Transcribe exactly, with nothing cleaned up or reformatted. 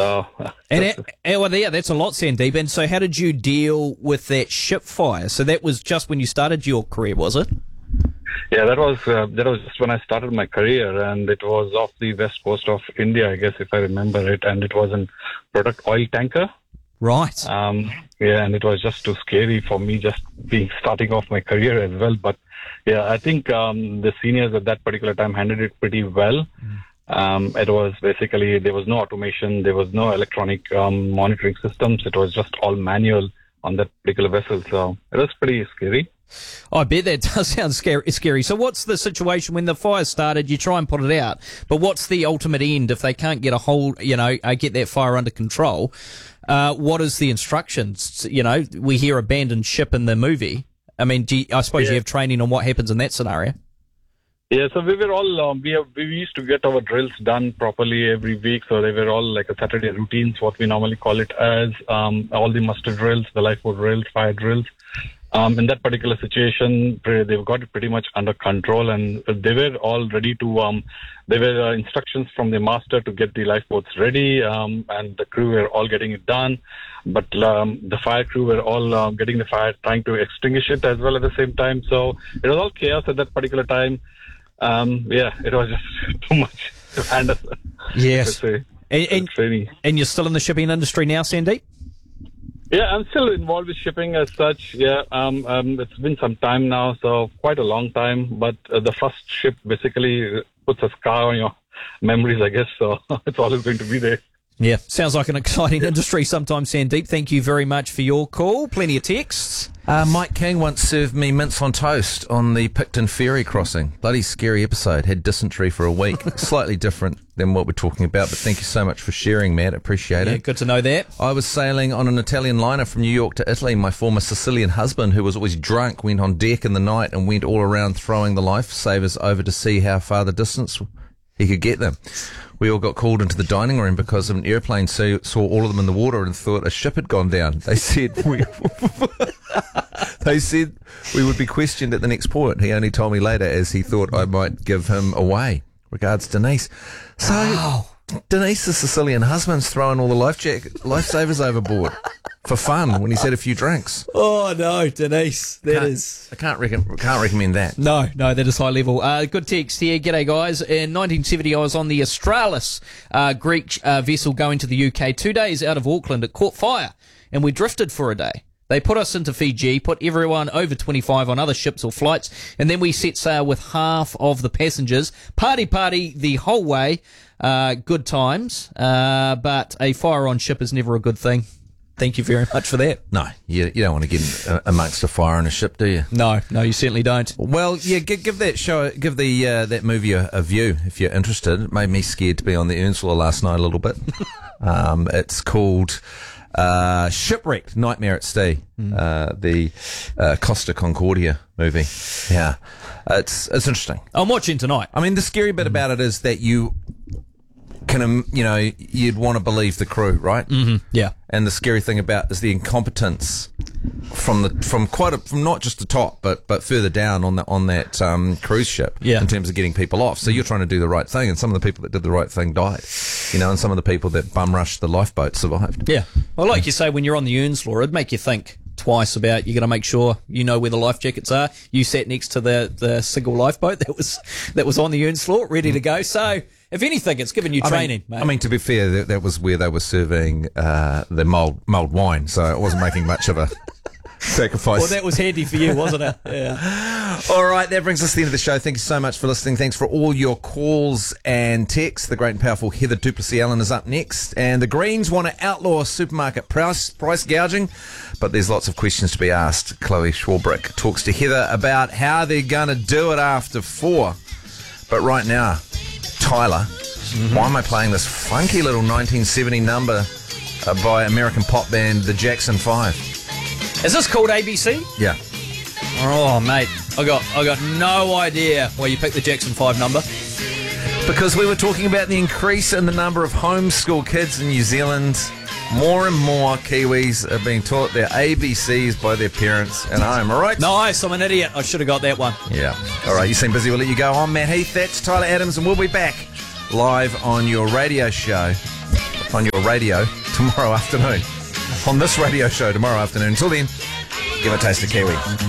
So, and it, well, yeah, that's a lot, Sandeep. And so how did you deal with that ship fire? So that was just when you started your career, was it? Yeah, that was uh, that was just when I started my career, and it was off the west coast of India, I guess, if I remember it, and it was a product oil tanker. Right. Um, yeah, and it was just too scary for me, just being starting off my career as well. But yeah, I think um, the seniors at that particular time handled it pretty well. Mm. Um, it was basically, there was no automation, there was no electronic um, monitoring systems. It was just all manual on that particular vessel. So it was pretty scary. I bet that does sound scary. Scary. So what's the situation when the fire started? You try and put it out, but what's the ultimate end if they can't get a hold, you know, uh, get that fire under control? Uh, what is the instructions? You know, we hear abandoned ship in the movie. I mean, do you, I suppose yeah. you have training on what happens in that scenario. Yeah, so we were all, um, we have, we used to get our drills done properly every week. So they were all like a Saturday routines, what we normally call it as, um, all the muster drills, the lifeboat drills, fire drills. Um, in that particular situation, they've got it pretty much under control, and they were all ready to, um, there were uh, instructions from the master to get the lifeboats ready, um, and the crew were all getting it done. But um, the fire crew were all uh, getting the fire, trying to extinguish it as well at the same time. So it was all chaos at that particular time. Um, yeah, it was just too much to handle. Yes. And, and, and you're still in the shipping industry now, Sandeep? Yeah, I'm still involved with shipping as such. Yeah, um, um, it's been some time now, so quite a long time. But uh, the first ship basically puts a scar on your memories, I guess. So it's always going to be there. Yeah, sounds like an exciting industry sometimes, Sandeep. Thank you very much for your call. Plenty of texts. Uh, Mike King once served me mince on toast on the Picton Ferry crossing. Bloody scary episode. Had dysentery for a week. Slightly different than what we're talking about, but thank you so much for sharing, Matt. Appreciate it. Yeah, good to know that. I was sailing on an Italian liner from New York to Italy. My former Sicilian husband, who was always drunk, went on deck in the night and went all around throwing the lifesavers over to see how far the distance he could get them. We all got called into the dining room because an airplane saw, saw all of them in the water and thought a ship had gone down. They said we, they said we would be questioned at the next port. He only told me later as he thought I might give him away. Regards, Denise. So wow. Denise's Sicilian husband's throwing all the life jacket, lifesavers overboard for fun when he's had a few drinks. Oh no, Denise, that can't, is. I can't rec- can't recommend that. No, no, that is high level. Uh, good text here. G'day guys. In nineteen seventy, I was on the Australis uh, Greek uh, vessel going to the U K. Two days out of Auckland, it caught fire, and we drifted for a day. They put us into Fiji, put everyone over twenty-five on other ships or flights, and then we set sail with half of the passengers. Party, party the whole way. Uh, good times, uh, but a fire on ship is never a good thing. Thank you very much for that. No, you, you don't want to get in, uh, amongst a fire on a ship, do you? No, no, you certainly don't. Well, yeah, give, give that show, give the uh, that movie a, a view if you're interested. It made me scared to be on the Earnshaw last night a little bit. um, it's called uh, Shipwrecked, Nightmare at Sea, mm. uh, the uh, Costa Concordia movie. Yeah, it's it's interesting. I'm watching tonight. I mean, the scary bit mm. about it is that you can, um, you know, you'd want to believe the crew, right? Mm-hmm. Yeah. And the scary thing about is the incompetence from the from quite a, from not just the top, but but further down on the on that um, cruise ship. Yeah. In terms of getting people off. So you're trying to do the right thing, and some of the people that did the right thing died. You know, and some of the people that bum rushed the lifeboat survived. Yeah. Well, like you say, when you're on the Earnshaw, it'd make you think twice about you got to make sure you know where the life jackets are. You sat next to the the single lifeboat that was that was on the Earnshaw, ready to go. So. If anything, it's given you training, I mean, mate. I mean, to be fair, that, that was where they were serving uh, the mulled, mulled wine, so it wasn't making much of a sacrifice. Well, that was handy for you, wasn't it? Yeah. All right, that brings us to the end of the show. Thank you so much for listening. Thanks for all your calls and texts. The great and powerful Heather Duplessis-Allen is up next. And the Greens want to outlaw supermarket price, price gouging, but there's lots of questions to be asked. Chloe Schwarbrick talks to Heather about how they're going to do it after four. But right now, Tyler, mm-hmm. why am I playing this funky little nineteen seventy number uh, by American pop band The Jackson Five? Is this called A B C? Yeah. Oh, mate, I got I got no idea why you picked the Jackson Five number. Because we were talking about the increase in the number of homeschool kids in New Zealand. More and more Kiwis are being taught their A B Cs by their parents at home, all right? Nice, I'm an idiot. I should have got that one. Yeah. All right, you seem busy. We'll let you go. I'm Matt Heath. That's Tyler Adams, and we'll be back live on your radio show on your radio tomorrow afternoon. On this radio show tomorrow afternoon. Until then, give a taste of Kiwi.